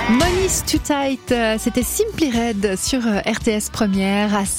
Money's Too Tight, c'était Simply Red sur RTS Première à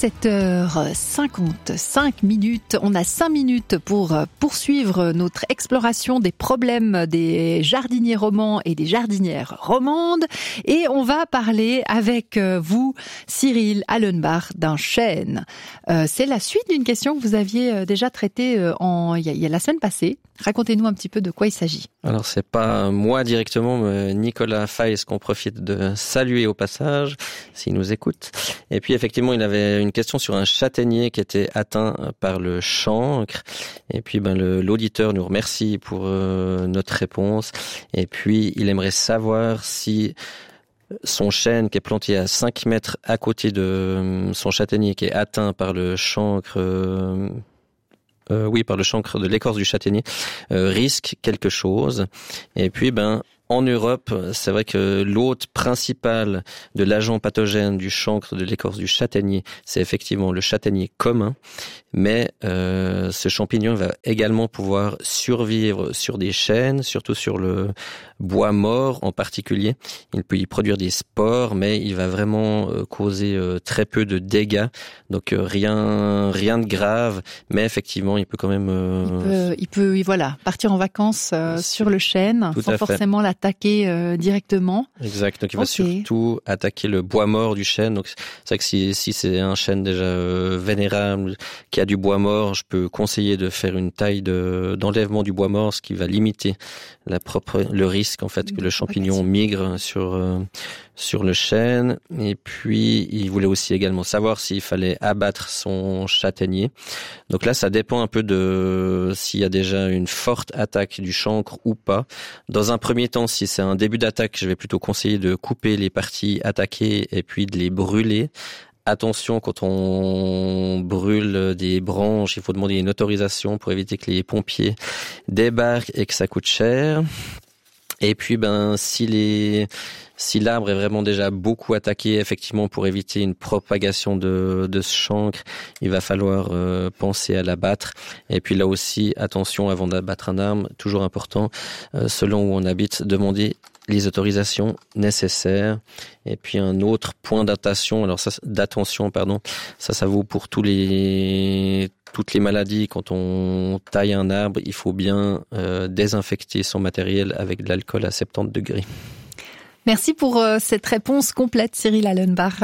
7h55. On a 5 minutes pour poursuivre notre exploration des problèmes des jardiniers romans et des jardinières romandes. Et on va parler avec vous, Cyril Allenbach, d'un chêne. C'est la suite d'une question que vous aviez déjà traitée il y a la semaine passée. Racontez-nous un petit peu de quoi il s'agit. Alors, c'est pas moi directement, mais Nicolas Feiss qu'on profite de saluer au passage, s'il nous écoute. Et puis, effectivement, il avait une question sur un châtaignier qui était atteint par le chancre. Et puis, l'auditeur nous remercie pour notre réponse. Et puis, il aimerait savoir si son chêne qui est planté à 5 mètres à côté de son châtaignier qui est atteint par le chancre... par le chancre de l'écorce du châtaignier, risque quelque chose. Et puis, en Europe, c'est vrai que l'hôte principal de l'agent pathogène du chancre de l'écorce du châtaignier, c'est effectivement le châtaignier commun. Mais ce champignon va également pouvoir survivre sur des chênes, surtout sur le bois mort en particulier. Il peut y produire des spores, mais il va vraiment causer très peu de dégâts. Donc rien de grave, mais effectivement, il peut quand même... Il peut partir en vacances sur le chêne, sans forcément l'attaquer directement. Exact, donc il va surtout attaquer le bois mort du chêne. Donc c'est vrai que si c'est un chêne déjà vénérable, qui a du bois mort, je peux conseiller de faire une taille d'enlèvement du bois mort, ce qui va limiter le risque en fait que le champignon migre sur le chêne. Et puis il voulait aussi également savoir s'il fallait abattre son châtaignier. Donc là, ça dépend un peu de s'il y a déjà une forte attaque du chancre ou pas. Dans un premier temps, si c'est un début d'attaque, je vais plutôt conseiller de couper les parties attaquées et puis de les brûler. Attention, quand on brûle des branches, il faut demander une autorisation pour éviter que les pompiers débarquent et que ça coûte cher. Et puis, si l'arbre est vraiment déjà beaucoup attaqué, effectivement, pour éviter une propagation de ce chancre, il va falloir penser à l'abattre. Et puis là aussi, attention, avant d'abattre un arbre, toujours important, selon où on habite, demander les autorisations nécessaires. Et puis un autre point d'attention, ça vaut pour toutes les maladies. Quand on taille un arbre, il faut bien désinfecter son matériel avec de l'alcool à 70 degrés. Merci pour cette réponse complète, Cyril Allenbach.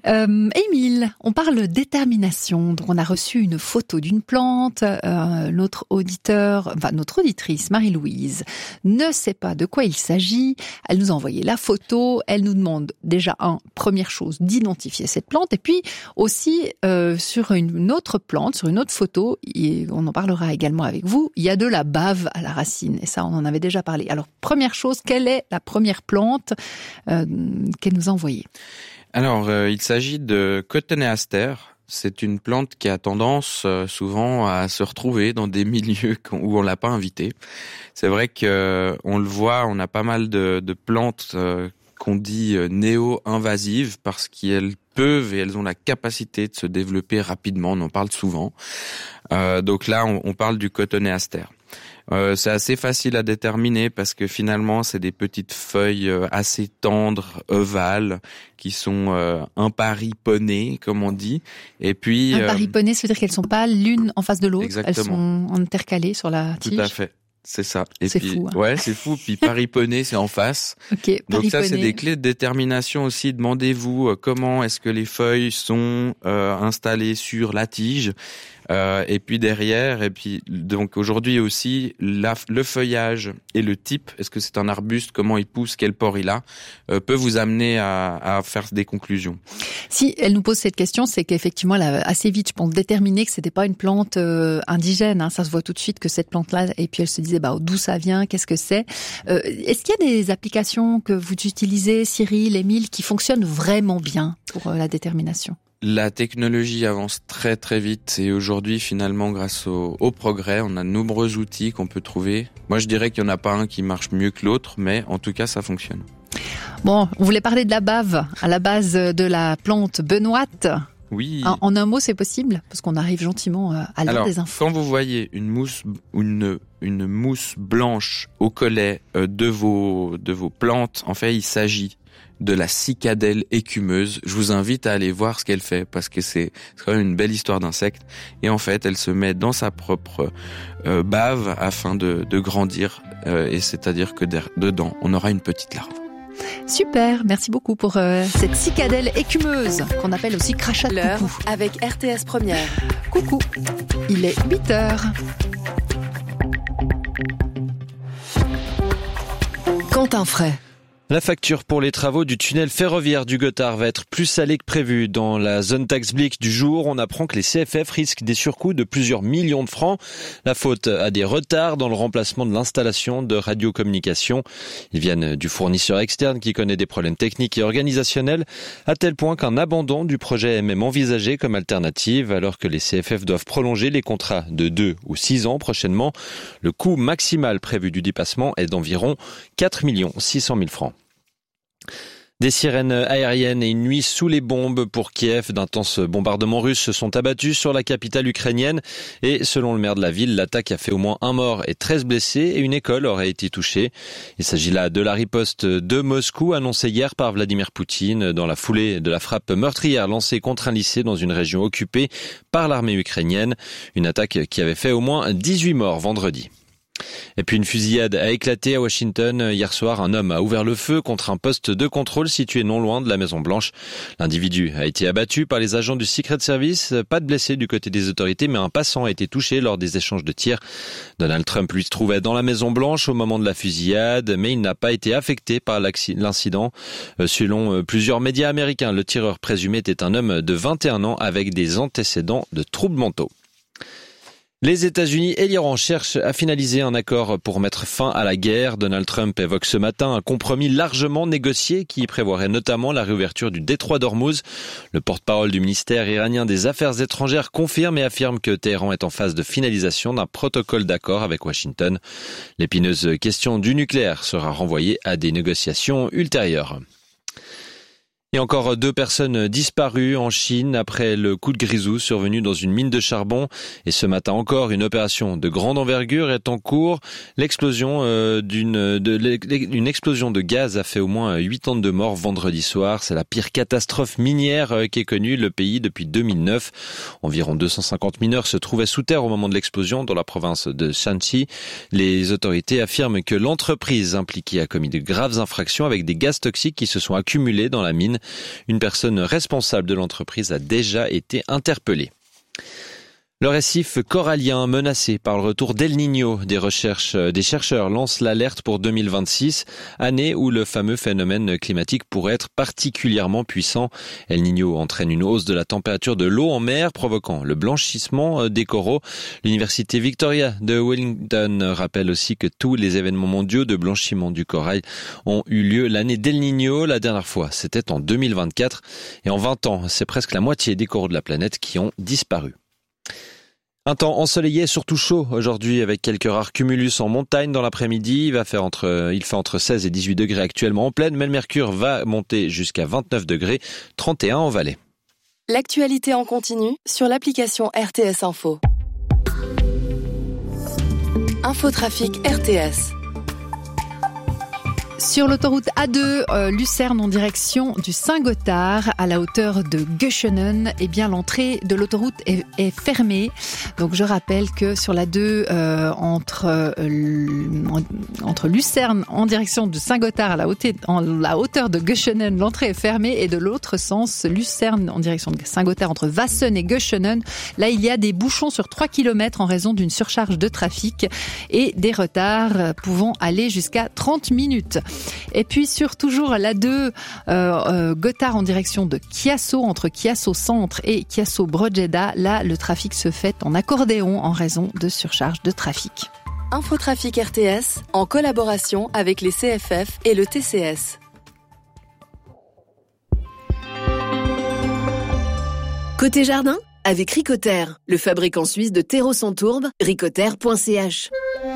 Émile, on parle détermination. Donc on a reçu une photo d'une plante. Notre auditrice, Marie-Louise, ne sait pas de quoi il s'agit. Elle nous a envoyé la photo. Elle nous demande déjà, première chose, d'identifier cette plante. Et puis aussi, sur une autre plante, sur une autre photo, et on en parlera également avec vous, il y a de la bave à la racine. Et ça, on en avait déjà parlé. Alors, première chose, quelle est la première plante qu'elle nous a envoyée? Alors, il s'agit de Cotonéaster. C'est une plante qui a tendance souvent à se retrouver dans des milieux où on l'a pas invitée. C'est vrai que on le voit, on a pas mal de plantes qu'on dit néo-invasives parce qu'elles peuvent et elles ont la capacité de se développer rapidement. On en parle souvent. Donc là, on parle du Cotonéaster. C'est assez facile à déterminer parce que finalement, c'est des petites feuilles assez tendres, ovales, qui sont impariponnées, comme on dit. Et puis impariponnées, ça veut dire qu'elles sont pas l'une en face de l'autre. Exactement. Elles sont intercalées sur la tige. Tout à fait. C'est ça. Et c'est puis, fou. Hein. Ouais, c'est fou. Puis pariponné, c'est en face. Okay, donc ça, c'est des clés de détermination aussi. Demandez-vous comment est-ce que les feuilles sont installées sur la tige. Et puis derrière, et puis donc aujourd'hui aussi, le feuillage et le type, est-ce que c'est un arbuste, comment il pousse, quel port il a, peut vous amener à faire des conclusions. Si elle nous pose cette question, c'est qu'effectivement, elle a assez vite, je pense, déterminé que c'était pas une plante indigène. Hein, ça se voit tout de suite que cette plante-là, et puis elle se disait, d'où ça vient, qu'est-ce que c'est. Est-ce qu'il y a des applications que vous utilisez, Cyril, Émile, qui fonctionnent vraiment bien pour la détermination? La technologie avance très très vite et aujourd'hui finalement grâce au progrès, on a de nombreux outils qu'on peut trouver. Moi je dirais qu'il n'y en a pas un qui marche mieux que l'autre, mais en tout cas ça fonctionne. Bon, on voulait parler de la bave à la base de la plante benoîte. Oui. En un mot, c'est possible? Parce qu'on arrive gentiment à l'heure des infos. Quand vous voyez une mousse blanche au collet de vos plantes, en fait, il s'agit de la cicadelle écumeuse. Je vous invite à aller voir ce qu'elle fait parce que c'est quand même une belle histoire d'insecte. Et en fait, elle se met dans sa propre bave afin de grandir. Et c'est-à-dire que dedans, on aura une petite larve. Super, merci beaucoup pour cette cicadelle écumeuse qu'on appelle aussi crachat de L'heure coucou. avec RTS Première. Coucou, il est 8h. Quentin Fray. La facture pour les travaux du tunnel ferroviaire du Gothard va être plus salée que prévu. Dans la zone taxe Blick du jour, on apprend que les CFF risquent des surcoûts de plusieurs millions de francs. La faute à des retards dans le remplacement de l'installation de radiocommunication. Ils viennent du fournisseur externe qui connaît des problèmes techniques et organisationnels, à tel point qu'un abandon du projet est même envisagé comme alternative, alors que les CFF doivent prolonger les contrats de 2 ou 6 ans prochainement. Le coût maximal prévu du dépassement est d'environ 4 600 000 francs. Des sirènes aériennes et une nuit sous les bombes pour Kiev. D'intenses bombardements russes se sont abattus sur la capitale ukrainienne et selon le maire de la ville, l'attaque a fait au moins 1 mort et 13 blessés et une école aurait été touchée. Il s'agit là de la riposte de Moscou annoncée hier par Vladimir Poutine dans la foulée de la frappe meurtrière lancée contre un lycée dans une région occupée par l'armée ukrainienne. Une attaque qui avait fait au moins 18 morts vendredi. Et puis une fusillade a éclaté à Washington. Hier soir, un homme a ouvert le feu contre un poste de contrôle situé non loin de la Maison-Blanche. L'individu a été abattu par les agents du Secret Service. Pas de blessés du côté des autorités, mais un passant a été touché lors des échanges de tirs. Donald Trump, lui, se trouvait dans la Maison-Blanche au moment de la fusillade, mais il n'a pas été affecté par l'incident. Selon plusieurs médias américains, le tireur présumé était un homme de 21 ans avec des antécédents de troubles mentaux. Les États-Unis et l'Iran cherchent à finaliser un accord pour mettre fin à la guerre. Donald Trump évoque ce matin un compromis largement négocié qui prévoirait notamment la réouverture du détroit d'Ormuz. Le porte-parole du ministère iranien des Affaires étrangères confirme et affirme que Téhéran est en phase de finalisation d'un protocole d'accord avec Washington. L'épineuse question du nucléaire sera renvoyée à des négociations ultérieures. Et encore 2 personnes disparues en Chine après le coup de grisou survenu dans une mine de charbon. Et ce matin encore, une opération de grande envergure est en cours. Une explosion de gaz a fait au moins 82 morts vendredi soir. C'est la pire catastrophe minière qu'ait connue le pays depuis 2009. Environ 250 mineurs se trouvaient sous terre au moment de l'explosion dans la province de Shanxi. Les autorités affirment que l'entreprise impliquée a commis de graves infractions avec des gaz toxiques qui se sont accumulés dans la mine. Une personne responsable de l'entreprise a déjà été interpellée. Le récif corallien menacé par le retour d'El Niño. Des chercheurs lancent l'alerte pour 2026, année où le fameux phénomène climatique pourrait être particulièrement puissant. El Niño entraîne une hausse de la température de l'eau en mer, provoquant le blanchissement des coraux. L'université Victoria de Wellington rappelle aussi que tous les événements mondiaux de blanchiment du corail ont eu lieu l'année d'El Niño. La dernière fois, c'était en 2024. Et en 20 ans, c'est presque la moitié des coraux de la planète qui ont disparu. Un temps ensoleillé, surtout chaud aujourd'hui avec quelques rares cumulus en montagne dans l'après-midi. Il fait entre 16 et 18 degrés actuellement en plaine, mais le mercure va monter jusqu'à 29 degrés, 31 en vallée. L'actualité en continu sur l'application RTS Info. Infotrafic RTS. Sur l'autoroute A2, Lucerne en direction du Saint-Gothard, à la hauteur de Göschenen, eh bien l'entrée de l'autoroute est fermée. Donc je rappelle que sur la 2, entre Lucerne en direction du Saint-Gothard, à la hauteur de Göschenen, l'entrée est fermée. Et de l'autre sens, Lucerne en direction de Saint-Gothard, entre Wassen et Göschenen, là il y a des bouchons sur 3 km en raison d'une surcharge de trafic et des retards pouvant aller jusqu'à 30 minutes. Et puis sur toujours la 2, Gothard en direction de Chiasso, entre Chiasso Centre et Chiasso Brogeda, là le trafic se fait en accordéon en raison de surcharge de trafic. Infotrafic RTS en collaboration avec les CFF et le TCS. Côté jardin, avec Ricoter, le fabricant suisse de terreau sans tourbe, ricoter.ch.